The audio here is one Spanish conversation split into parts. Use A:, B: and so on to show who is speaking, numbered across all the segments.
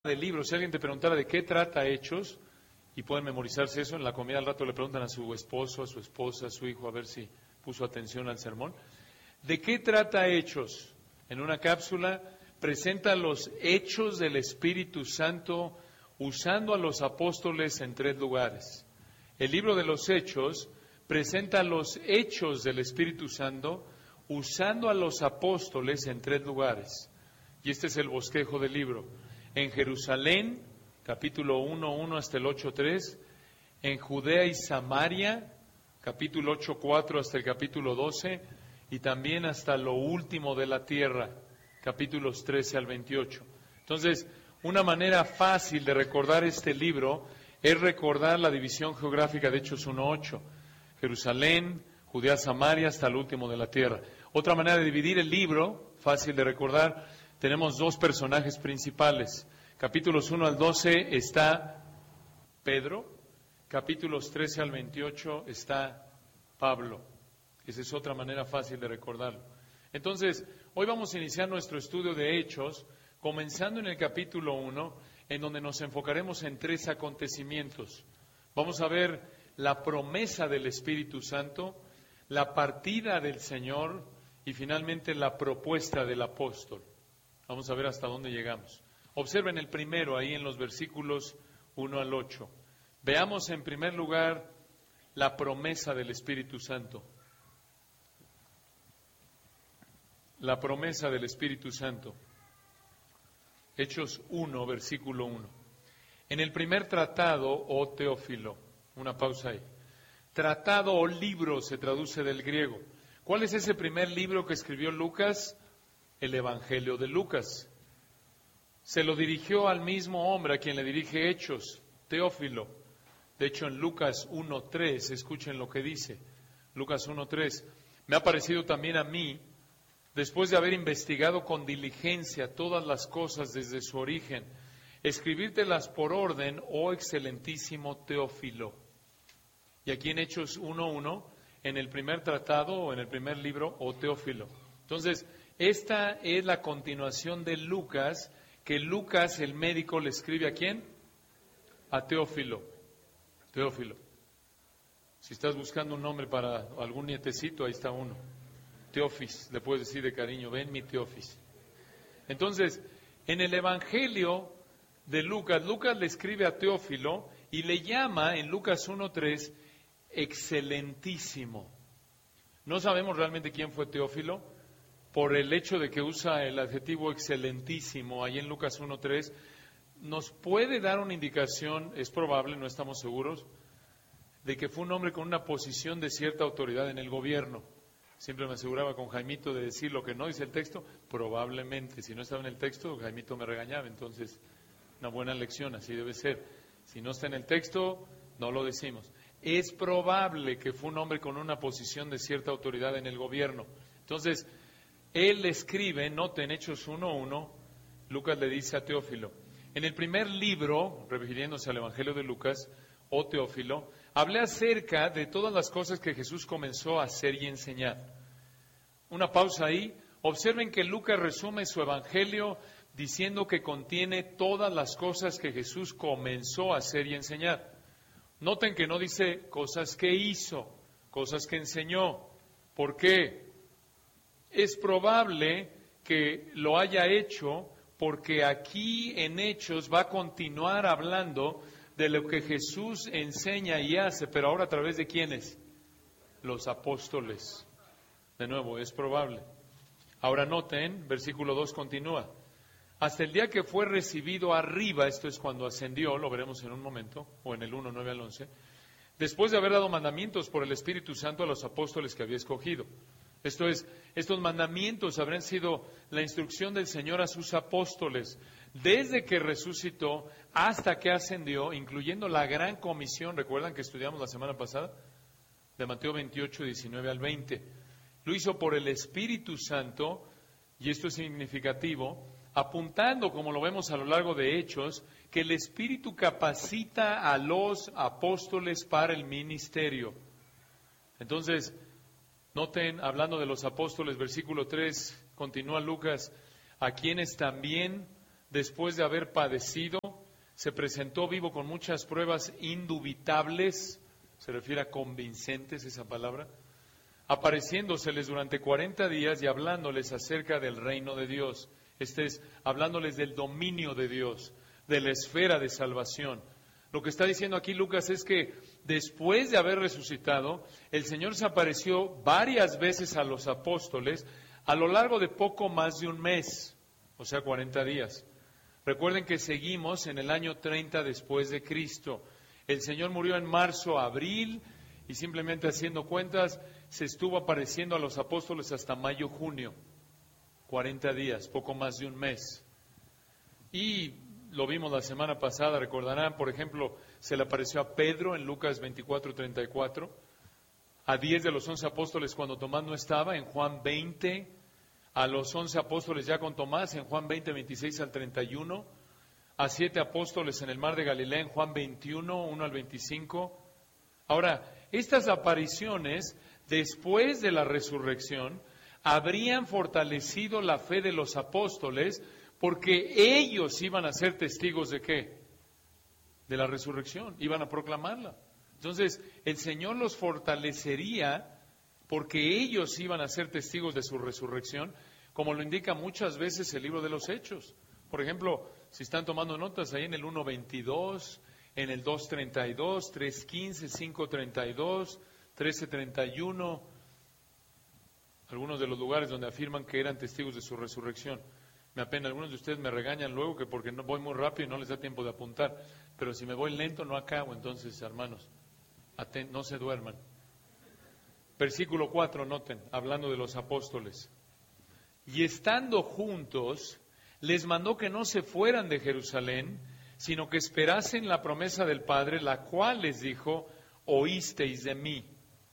A: del libro, si alguien te preguntara de qué trata Hechos, y pueden memorizarse eso, en la comida al rato le preguntan a su esposo, a su esposa, a su hijo, a ver si puso atención al sermón. ¿De qué trata Hechos? En una cápsula presenta los hechos del Espíritu Santo usando a los apóstoles en 3 lugares. El libro de los Hechos presenta los hechos del Espíritu Santo usando a los apóstoles en 3 lugares. Y este es el bosquejo del libro. En Jerusalén, capítulo 1:1 hasta el 8:3, en Judea y Samaria, capítulo 8:4 hasta el capítulo 12, y también hasta lo último de la tierra, capítulos 13 al 28. Entonces, una manera fácil de recordar este libro es recordar la división geográfica de Hechos 1:8, Jerusalén, Judea, Samaria, hasta el último de la tierra. Otra manera de dividir el libro, fácil de recordar, tenemos 2 personajes principales. Capítulos 1 al 12 está Pedro, capítulos 13 al 28 está Pablo. Esa es otra manera fácil de recordarlo. Entonces, hoy vamos a iniciar nuestro estudio de Hechos, comenzando en el capítulo 1, en donde nos enfocaremos en 3 acontecimientos. Vamos a ver la promesa del Espíritu Santo, la partida del Señor y finalmente la propuesta del apóstol. Vamos a ver hasta dónde llegamos. Observen el primero ahí en los versículos 1 al 8. Veamos en primer lugar la promesa del Espíritu Santo. La promesa del Espíritu Santo. Hechos 1, versículo 1. En el primer tratado, oh Teófilo, una pausa ahí. Tratado o libro se traduce del griego. ¿Cuál es ese primer libro que escribió Lucas? El Evangelio de Lucas. Se lo dirigió al mismo hombre a quien le dirige Hechos, Teófilo. De hecho, en Lucas 1:3, escuchen lo que dice. Lucas 1:3. Me ha parecido también a mí, después de haber investigado con diligencia todas las cosas desde su origen, escribírtelas por orden, oh excelentísimo Teófilo. Y aquí en Hechos 1:1, en el primer tratado o en el primer libro, oh Teófilo. Entonces, esta es la continuación de Lucas, que Lucas, el médico, le escribe ¿a quién? A Teófilo. Teófilo. Si estás buscando un nombre para algún nietecito, ahí está uno. Teófis, le puedes decir de cariño, ven mi Teófis. Entonces, en el Evangelio de Lucas, Lucas le escribe a Teófilo y le llama en Lucas 1:3 excelentísimo. No sabemos realmente quién fue Teófilo, por el hecho de que usa el adjetivo excelentísimo ahí en Lucas 1:3, nos puede dar una indicación, es probable, no estamos seguros, de que fue un hombre con una posición de cierta autoridad en el gobierno. Siempre me aseguraba con Jaimito de decir lo que no dice el texto, probablemente, si no estaba en el texto, Jaimito me regañaba, entonces una buena lección, así debe ser. Si no está en el texto, no lo decimos. Es probable que fue un hombre con una posición de cierta autoridad en el gobierno. Entonces, él escribe, noten Hechos 1:1, Lucas le dice a Teófilo, en el primer libro, refiriéndose al Evangelio de Lucas, oh Teófilo, hablé acerca de todas las cosas que Jesús comenzó a hacer y enseñar. Una pausa ahí, observen que Lucas resume su Evangelio diciendo que contiene todas las cosas que Jesús comenzó a hacer y enseñar. Noten que no dice cosas que hizo, cosas que enseñó. ¿Por qué? Es probable que lo haya hecho porque aquí en Hechos va a continuar hablando de lo que Jesús enseña y hace, pero ahora a través de ¿quiénes? Los apóstoles. De nuevo, es probable. Ahora noten, versículo 2 continúa. Hasta el día que fue recibido arriba, esto es cuando ascendió, lo veremos en un momento, o en el 1:9 al 11, después de haber dado mandamientos por el Espíritu Santo a los apóstoles que había escogido. Esto es, estos mandamientos habrán sido la instrucción del Señor a sus apóstoles, desde que resucitó hasta que ascendió, incluyendo la gran comisión, ¿recuerdan que estudiamos la semana pasada? De Mateo 28, 19 al 20. Lo hizo por el Espíritu Santo, y esto es significativo, apuntando, como lo vemos a lo largo de Hechos, que el Espíritu capacita a los apóstoles para el ministerio. Entonces, noten, hablando de los apóstoles, versículo 3, continúa Lucas, a quienes también después de haber padecido, se presentó vivo con muchas pruebas indubitables, se refiere a convincentes esa palabra, apareciéndoseles durante 40 días y hablándoles acerca del reino de Dios. Este es, hablándoles del dominio de Dios, de la esfera de salvación. Lo que está diciendo aquí Lucas es que después de haber resucitado, el Señor se apareció varias veces a los apóstoles a lo largo de poco más de un mes, o sea, 40 días. Recuerden que seguimos en el año 30 después de Cristo. El Señor murió en marzo, abril, y simplemente haciendo cuentas, se estuvo apareciendo a los apóstoles hasta mayo, junio. 40 días, poco más de un mes. Y lo vimos la semana pasada, recordarán, por ejemplo, se le apareció a Pedro en Lucas 24:34, a 10 de los 11 apóstoles cuando Tomás no estaba, en Juan 20, a los 11 apóstoles ya con Tomás, en Juan 20:26 al 31, a 7 apóstoles en el mar de Galilea, en Juan 21, 1 al 25. Ahora, estas apariciones, después de la resurrección, habrían fortalecido la fe de los apóstoles, porque ellos iban a ser testigos ¿de qué? De la resurrección, iban a proclamarla. Entonces, el Señor los fortalecería porque ellos iban a ser testigos de su resurrección, como lo indica muchas veces el libro de los Hechos. Por ejemplo, si están tomando notas ahí en el 1:22, en el 2:32, 3:15, 5:32, 13:31, algunos de los lugares donde afirman que eran testigos de su resurrección. Me apena, algunos de ustedes me regañan luego que porque no voy muy rápido y no les da tiempo de apuntar, pero si me voy lento no acabo. Entonces, hermanos, no se duerman. Versículo 4, noten, hablando de los apóstoles. Y estando juntos, les mandó que no se fueran de Jerusalén, sino que esperasen la promesa del Padre, la cual les dijo, oísteis de mí.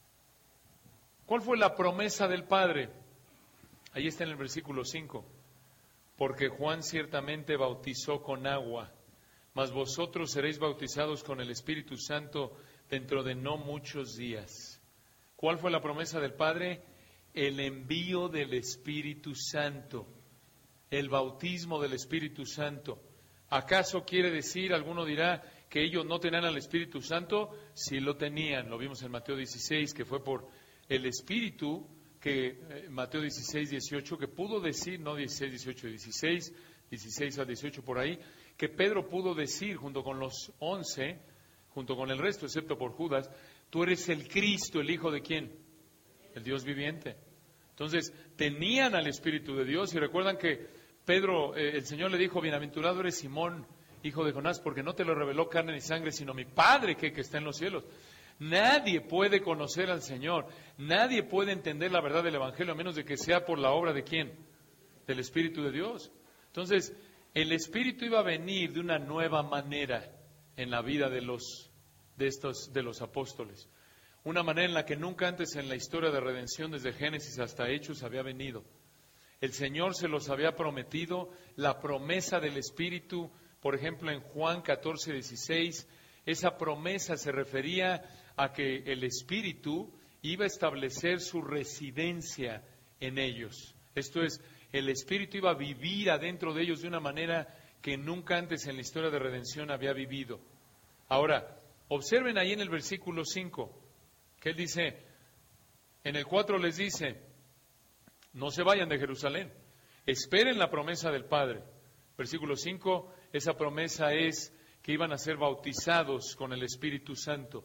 A: ¿Cuál fue la promesa del Padre? Ahí está en el versículo 5. Porque Juan ciertamente bautizó con agua, mas vosotros seréis bautizados con el Espíritu Santo dentro de no muchos días. ¿Cuál fue la promesa del Padre? El envío del Espíritu Santo, el bautismo del Espíritu Santo. ¿Acaso quiere decir, alguno dirá, que ellos no tenían al Espíritu Santo? Sí lo tenían, lo vimos en Mateo 16, que fue por el Espíritu, que Mateo 16, 18, que pudo decir, no 16, 18, 16 a 18 por ahí, que Pedro pudo decir junto con los 11, junto con el resto, excepto por Judas, tú eres el Cristo, ¿el Hijo de quién? El Dios viviente. Entonces, tenían al Espíritu de Dios, y recuerdan que Pedro, el Señor le dijo, bienaventurado eres Simón, hijo de Jonás, porque no te lo reveló carne ni sangre, sino mi Padre que está en los cielos. Nadie puede conocer al Señor, nadie puede entender la verdad del Evangelio a menos de que sea por la obra de ¿quién? Del Espíritu de Dios. Entonces, el Espíritu iba a venir de una nueva manera en la vida de los apóstoles. Una manera en la que nunca antes en la historia de redención, desde Génesis hasta Hechos, había venido. El Señor se los había prometido, la promesa del Espíritu, por ejemplo, en Juan 14, 16, esa promesa se refería a que el Espíritu iba a establecer su residencia en ellos. Esto es, el Espíritu iba a vivir adentro de ellos de una manera que nunca antes en la historia de redención había vivido. Ahora, observen ahí en el versículo 5, que él dice, en el 4 les dice, no se vayan de Jerusalén, esperen la promesa del Padre. Versículo 5, esa promesa es que iban a ser bautizados con el Espíritu Santo.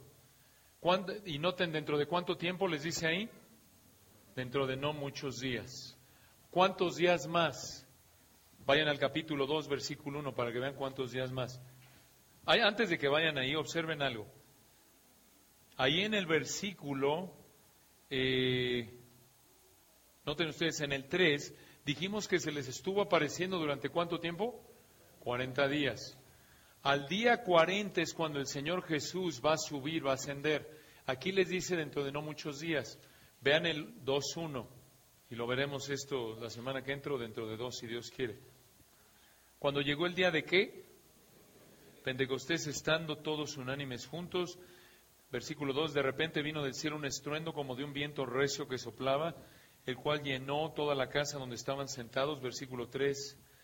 A: Y noten, ¿dentro de cuánto tiempo les dice ahí? Dentro de no muchos días. ¿Cuántos días más? Vayan al capítulo 2, versículo 1, para que vean cuántos días más. Antes de que vayan ahí, observen algo. Ahí en el versículo, noten ustedes, en el 3, dijimos que se les estuvo apareciendo durante ¿cuánto tiempo? 40 días. Al día 40 es cuando el Señor Jesús va a subir, va a ascender. Aquí les dice dentro de no muchos días. Vean el 2.1 y lo veremos esto la semana que entro, dentro de 2 si Dios quiere. Cuando llegó el día de ¿qué? Pentecostés, estando todos unánimes juntos. Versículo 2, de repente vino del cielo un estruendo como de un viento recio que soplaba, el cual llenó toda la casa donde estaban sentados. Versículo 3,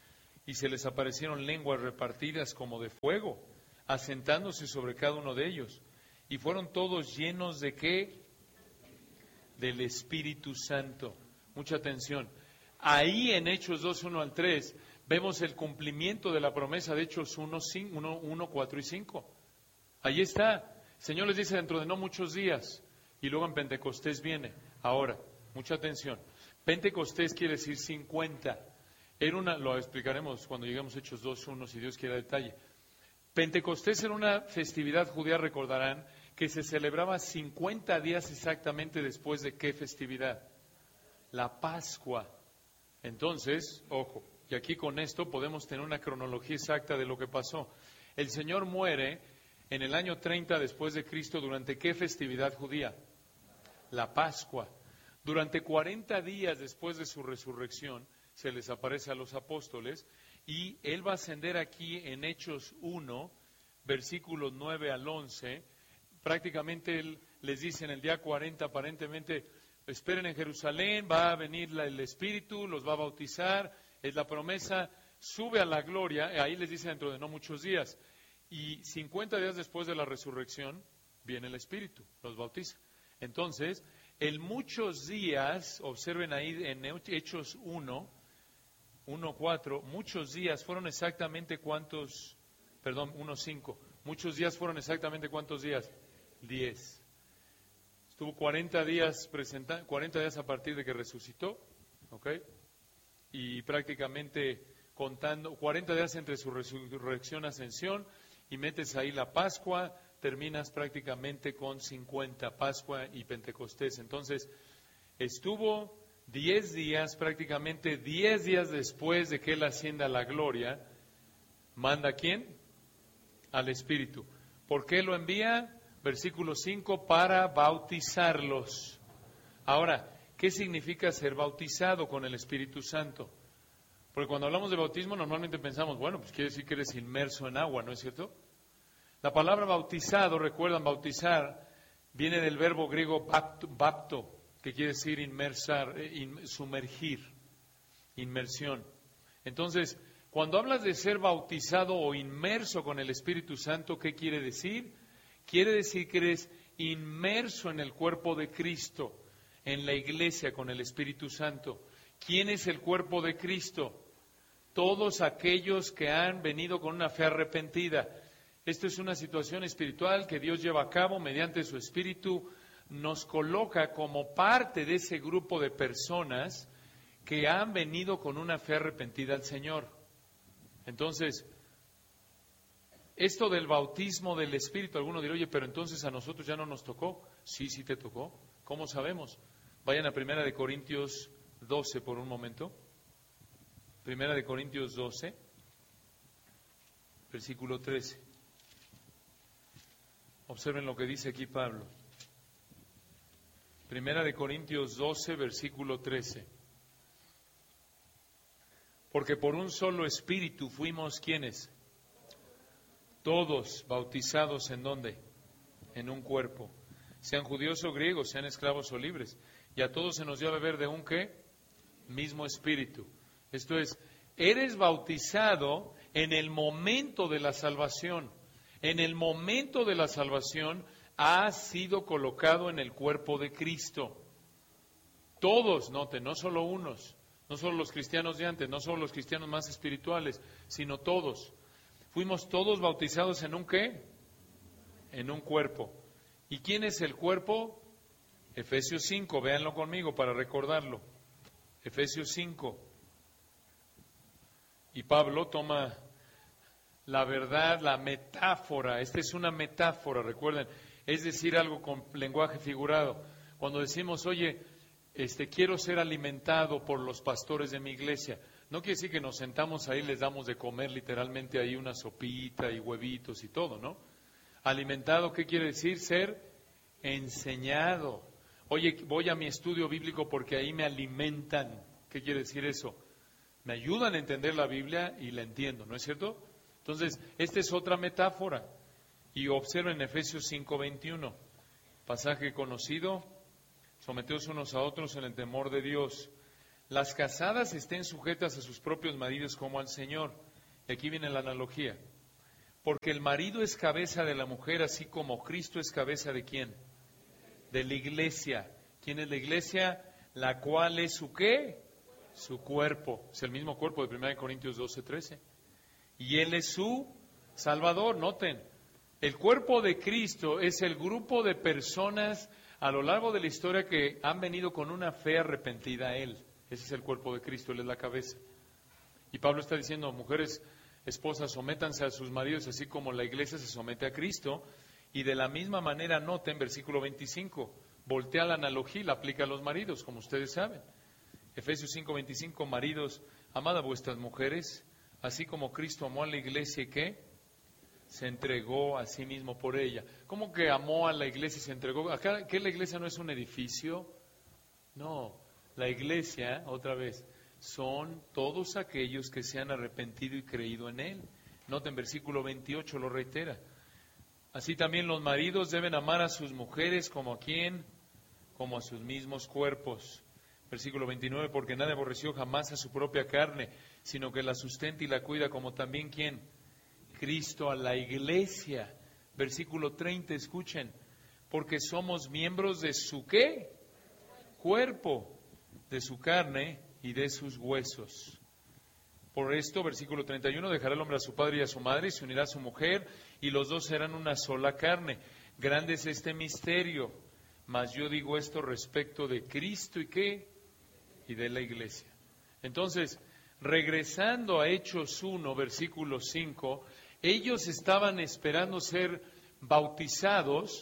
A: y se les aparecieron lenguas repartidas como de fuego, asentándose sobre cada uno de ellos. Y fueron todos llenos ¿de qué? Del Espíritu Santo. Mucha atención. Ahí en Hechos 2, 1 al 3, vemos el cumplimiento de la promesa de Hechos 1, 4 y 5. Ahí está. El Señor les dice dentro de no muchos días. Y luego en Pentecostés viene. Ahora, mucha atención. Pentecostés quiere decir 50. Lo explicaremos cuando lleguemos a Hechos 2, 1, si Dios quiere detalle. Pentecostés era una festividad judía, recordarán, que se celebraba 50 días exactamente después de ¿qué festividad? La Pascua. Entonces, ojo, y aquí con esto podemos tener una cronología exacta de lo que pasó. El Señor muere en el año 30 después de Cristo, ¿durante qué festividad judía? La Pascua. Durante 40 días después de su resurrección, se les aparece a los apóstoles, y Él va a ascender aquí en Hechos 1, versículos 9 al 11, prácticamente Él les dice en el día 40, aparentemente, esperen en Jerusalén, va a venir el Espíritu, los va a bautizar, es la promesa, sube a la gloria, ahí les dice dentro de no muchos días, y 50 días después de la resurrección, viene el Espíritu, los bautiza. Entonces, en muchos días, observen ahí en Hechos 1:4, muchos días fueron exactamente cuántos, 1:5, muchos días fueron exactamente cuántos días, 10. Estuvo 40 días a partir de que resucitó, ¿ok? Y prácticamente contando, 40 días entre su resurrección y ascensión, y metes ahí la Pascua, terminas prácticamente con 50, Pascua y Pentecostés. Entonces, estuvo 10 días, prácticamente 10 días después de que Él ascienda a la gloria, ¿manda a quién? Al Espíritu. ¿Por qué lo envía? Versículo 5, para bautizarlos. Ahora, ¿qué significa ser bautizado con el Espíritu Santo? Porque cuando hablamos de bautismo normalmente pensamos, bueno, pues quiere decir que eres inmerso en agua, ¿no es cierto? La palabra bautizado, recuerdan, bautizar, viene del verbo griego bapto, que quiere decir sumergir, inmersión. Entonces, cuando hablas de ser bautizado o inmerso con el Espíritu Santo, ¿qué quiere decir? Quiere decir que eres inmerso en el cuerpo de Cristo, en la iglesia con el Espíritu Santo. ¿Quién es el cuerpo de Cristo? Todos aquellos que han venido con una fe arrepentida. Esto es una situación espiritual que Dios lleva a cabo mediante su Espíritu, nos coloca como parte de ese grupo de personas que han venido con una fe arrepentida al Señor. Entonces, esto del bautismo del Espíritu, alguno dirá, oye, pero entonces a nosotros ya no nos tocó. Sí, sí te tocó. ¿Cómo sabemos? Vayan a 1 Corintios 12 por un momento. 1 Corintios 12, versículo 13. Observen lo que dice aquí Pablo. 1 Corintios 12, versículo 13. Porque por un solo Espíritu fuimos, ¿quiénes? Todos bautizados, ¿en dónde? En un cuerpo. Sean judíos o griegos, sean esclavos o libres. Y a todos se nos dio a beber de un ¿qué? Mismo Espíritu. Esto es, eres bautizado en el momento de la salvación. En el momento de la salvación has sido colocado en el cuerpo de Cristo. Todos, noten, no solo unos, no solo los cristianos de antes, no solo los cristianos más espirituales, sino todos. Fuimos todos bautizados en un ¿qué? En un cuerpo. ¿Y quién es el cuerpo? Efesios 5, véanlo conmigo para recordarlo. Efesios 5. Y Pablo toma la verdad, la metáfora. Esta es una metáfora, recuerden. Es decir, algo con lenguaje figurado. Cuando decimos, oye, quiero ser alimentado por los pastores de mi iglesia, no quiere decir que nos sentamos ahí y les damos de comer literalmente ahí una sopita y huevitos y todo, ¿no? Alimentado, ¿qué quiere decir? Ser enseñado. Oye, voy a mi estudio bíblico porque ahí me alimentan. ¿Qué quiere decir eso? Me ayudan a entender la Biblia y la entiendo, ¿no es cierto? Entonces, esta es otra metáfora. Y observen Efesios 5:21, pasaje conocido, someteos unos a otros en el temor de Dios. las casadas estén sujetas a sus propios maridos como al Señor. Y aquí viene la analogía. Porque el marido es cabeza de la mujer, así como Cristo es cabeza ¿de quién? De la iglesia. ¿Quién es la iglesia? La cual es su ¿qué? Su cuerpo. Es el mismo cuerpo de 1 Corintios 12:13. Y Él es su Salvador. Noten, el cuerpo de Cristo es el grupo de personas a lo largo de la historia que han venido con una fe arrepentida a Él. Ese es el cuerpo de Cristo, Él es la cabeza. Y Pablo está diciendo, mujeres, esposas, sométanse a sus maridos, así como la iglesia se somete a Cristo. Y de la misma manera, noten, versículo 25, voltea la analogía y la aplica a los maridos, como ustedes saben. Efesios 5:25, maridos, amad a vuestras mujeres, así como Cristo amó a la iglesia y ¿qué? Se entregó a sí mismo por ella. ¿Cómo que amó a la iglesia y se entregó? ¿Acá que la iglesia no es un edificio? No, la iglesia, otra vez, son todos aquellos que se han arrepentido y creído en Él. Noten, versículo 28 lo reitera. Así también los maridos deben amar a sus mujeres como a quién, como a sus mismos cuerpos. Versículo 29, porque nadie aborreció jamás a su propia carne, sino que la sustenta y la cuida, como también ¿quién? Cristo a la iglesia. Versículo 30, escuchen, porque somos miembros de su ¿qué? Cuerpo, de su carne y de sus huesos. Por esto, versículo 31, dejará el hombre a su padre y a su madre y se unirá a su mujer y los dos serán una sola carne. Grande es este misterio, mas yo digo esto respecto de Cristo y ¿qué? Y de la iglesia. Entonces, regresando a Hechos 1, versículo 5, ellos estaban esperando ser bautizados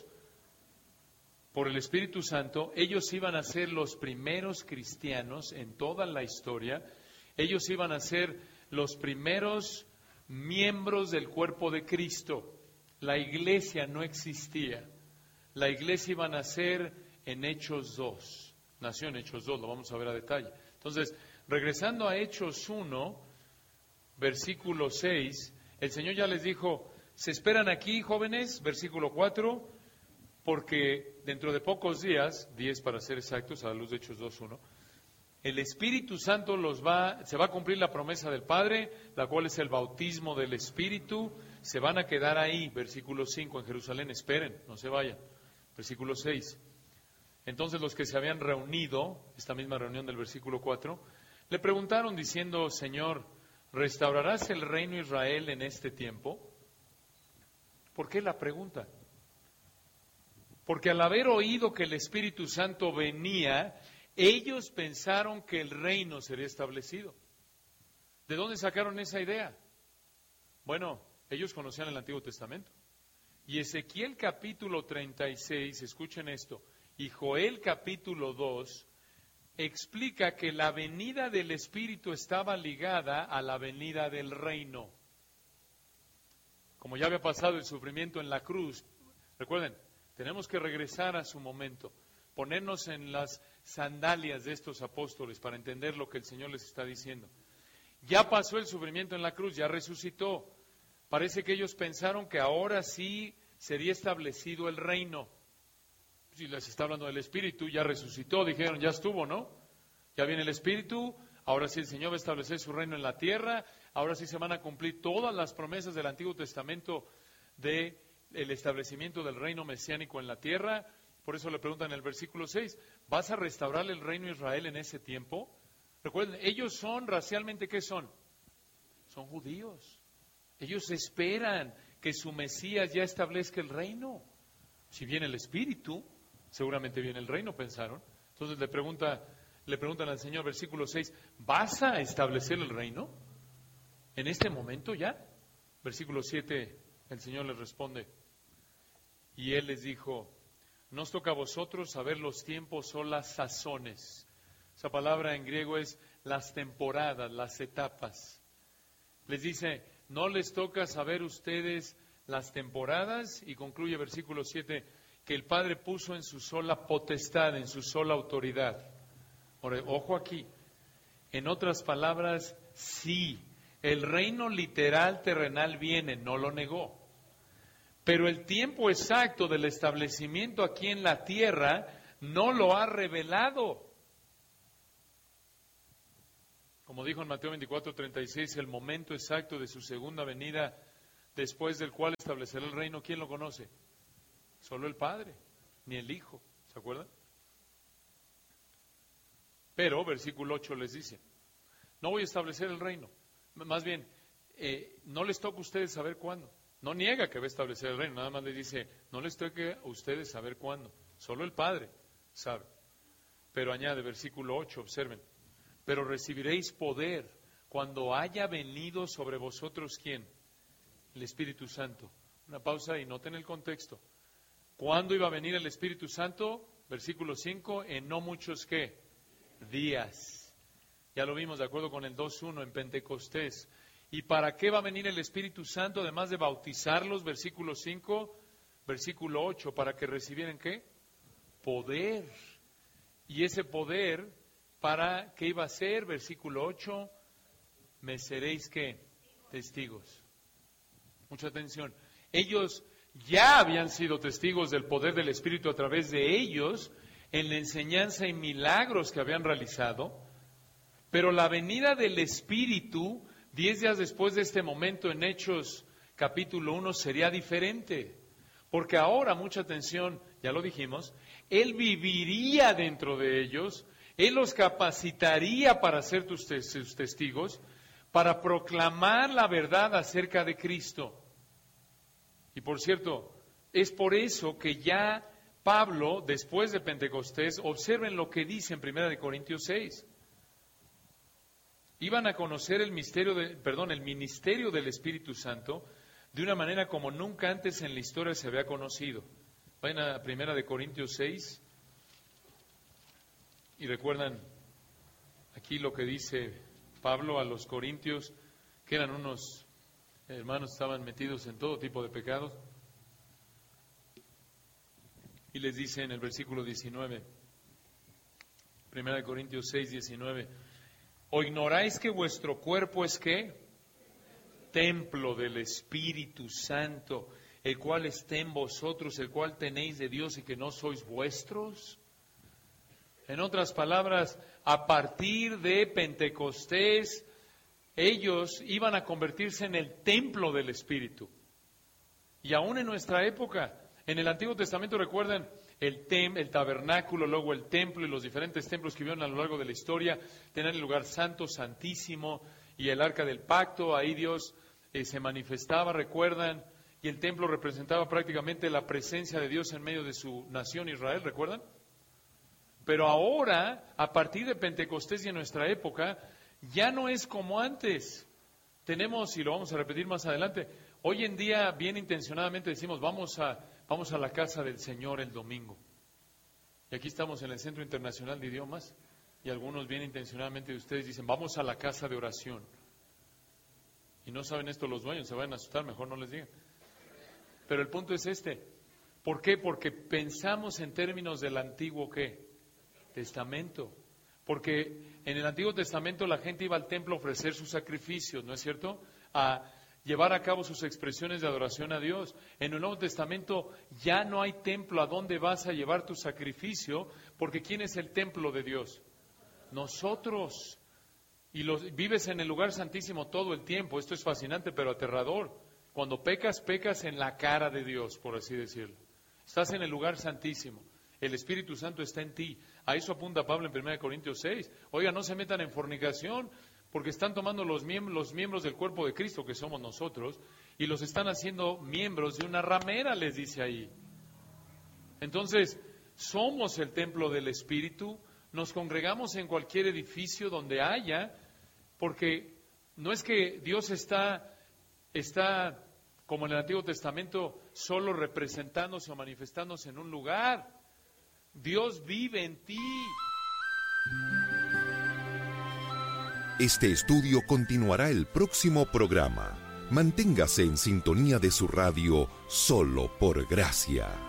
A: por el Espíritu Santo. Ellos iban a ser los primeros cristianos en toda la historia. Ellos iban a ser los primeros miembros del cuerpo de Cristo. La iglesia no existía. La iglesia iba a nacer en Hechos 2. Nació en Hechos 2, lo vamos a ver a detalle. Entonces, regresando a Hechos 1, versículo 6, el Señor ya les dijo, se esperan aquí, jóvenes, versículo 4, porque dentro de pocos días, 10 para ser exactos, a la luz de Hechos 2:1, el Espíritu Santo se va a cumplir la promesa del Padre, la cual es el bautismo del Espíritu, se van a quedar ahí, versículo 5, en Jerusalén, esperen, no se vayan. Versículo 6. Entonces los que se habían reunido, esta misma reunión del versículo 4, le preguntaron diciendo, Señor, ¿restaurarás el reino de Israel en este tiempo? ¿Por qué la pregunta? Porque al haber oído que el Espíritu Santo venía, ellos pensaron que el reino sería establecido. ¿De dónde sacaron esa idea? Bueno, ellos conocían el Antiguo Testamento. Y Ezequiel capítulo 36, escuchen esto, y Joel capítulo 2, explica que la venida del Espíritu estaba ligada a la venida del reino. Como ya había pasado el sufrimiento en la cruz, recuerden, tenemos que regresar a su momento, ponernos en las sandalias de estos apóstoles para entender lo que el Señor les está diciendo. Ya pasó el sufrimiento en la cruz, ya resucitó. Parece que ellos pensaron que ahora sí sería establecido el reino. Si les está hablando del Espíritu, ya resucitó, dijeron, ya estuvo, ¿no? Ya viene el Espíritu, ahora sí el Señor va a establecer su reino en la tierra, ahora sí se van a cumplir todas las promesas del Antiguo Testamento de el establecimiento del reino mesiánico en la tierra. Por eso le preguntan en el versículo 6, ¿vas a restaurar el reino de Israel en ese tiempo? Recuerden, ellos son racialmente, ¿qué son? Son judíos. Ellos esperan que su Mesías ya establezca el reino. Si viene el Espíritu, seguramente viene el reino, pensaron. Entonces le preguntan al Señor, versículo 6, ¿vas a establecer el reino en este momento ya? Versículo 7, el Señor les responde, y Él les dijo, no os toca a vosotros saber los tiempos o las sazones. Esa palabra en griego es las temporadas, las etapas. Les dice, no les toca saber ustedes las temporadas, y concluye versículo 7, que el Padre puso en su sola potestad, en su sola autoridad. Ahora, ojo aquí, en otras palabras, sí, el reino literal terrenal viene, no lo negó, pero el tiempo exacto del establecimiento aquí en la tierra no lo ha revelado. como dijo en Mateo 24:36, el momento exacto de su segunda venida, después del cual establecerá el reino, ¿quién lo conoce? Solo el Padre, ni el Hijo, ¿se acuerdan? Pero, versículo 8 les dice, no voy a establecer el reino, más bien, no les toca a ustedes saber cuándo. No niega que va a establecer el reino, nada más les dice, no les toca a ustedes saber cuándo, solo el Padre sabe. Pero añade, versículo 8, observen, pero recibiréis poder cuando haya venido sobre vosotros, ¿quién? El Espíritu Santo. Una pausa y noten el contexto. ¿Cuándo iba a venir el Espíritu Santo? Versículo 5, en no muchos, ¿qué? Días. Ya lo vimos de acuerdo con el 2.1 en Pentecostés. ¿Y para qué va a venir el Espíritu Santo? Además de bautizarlos, versículo 5, versículo 8, para que recibieran, ¿qué? Poder. Y ese poder, ¿para qué iba a ser? Versículo 8, me seréis, ¿qué? Testigos. Mucha atención. Ellos ya habían sido testigos del poder del Espíritu a través de ellos, en la enseñanza y milagros que habían realizado, pero la venida del Espíritu, 10 días después de este momento en Hechos capítulo 1, sería diferente, porque ahora, mucha atención, ya lo dijimos, Él viviría dentro de ellos, Él los capacitaría para ser sus testigos, para proclamar la verdad acerca de Cristo. Y por cierto, es por eso que ya Pablo, después de Pentecostés, observen lo que dice en 1 Corintios 6. Iban a conocer el ministerio del Espíritu Santo de una manera como nunca antes en la historia se había conocido. Vayan a 1 Corintios 6 y recuerdan aquí lo que dice Pablo a los corintios, que eran unos hermanos, estaban metidos en todo tipo de pecados. Y les dice en el versículo 19, 1 Corintios 6, 19, ¿o ignoráis que vuestro cuerpo es qué? Templo del Espíritu Santo, el cual está en vosotros, el cual tenéis de Dios y que no sois vuestros? En otras palabras, a partir de Pentecostés, ellos iban a convertirse en el templo del Espíritu. Y aún en nuestra época, en el Antiguo Testamento, recuerdan el tabernáculo, luego el templo y los diferentes templos que vieron a lo largo de la historia, tenían el lugar santo, santísimo, y el arca del pacto, ahí Dios se manifestaba, recuerdan, y el templo representaba prácticamente la presencia de Dios en medio de su nación Israel, ¿recuerdan? Pero ahora, a partir de Pentecostés y en nuestra época, ya no es como antes. Tenemos, y lo vamos a repetir más adelante, hoy en día bien intencionadamente decimos, vamos a la casa del Señor el domingo. Y aquí estamos en el Centro Internacional de Idiomas, y algunos bien intencionadamente de ustedes dicen, vamos a la casa de oración. Y no saben esto los dueños, se van a asustar, mejor no les digan. Pero el punto es este. ¿Por qué? Porque pensamos en términos del Antiguo, ¿qué? Testamento. Porque en el Antiguo Testamento la gente iba al templo a ofrecer sus sacrificios, ¿no es cierto? A llevar a cabo sus expresiones de adoración a Dios. En el Nuevo Testamento ya no hay templo a donde vas a llevar tu sacrificio, porque ¿quién es el templo de Dios? Nosotros. Y vives en el lugar santísimo todo el tiempo. Esto es fascinante, pero aterrador. Cuando pecas, pecas en la cara de Dios, por así decirlo. Estás en el lugar santísimo. El Espíritu Santo está en ti. A eso apunta Pablo en 1 Corintios 6. Oiga, no se metan en fornicación, porque están tomando los miembros del cuerpo de Cristo, que somos nosotros, y los están haciendo miembros de una ramera, les dice ahí. Entonces, somos el templo del Espíritu, nos congregamos en cualquier edificio donde haya, porque no es que Dios está como en el Antiguo Testamento, solo representándose o manifestándose en un lugar. Dios vive en ti.
B: Este estudio continuará el próximo programa. Manténgase en sintonía de su radio Solo por Gracia.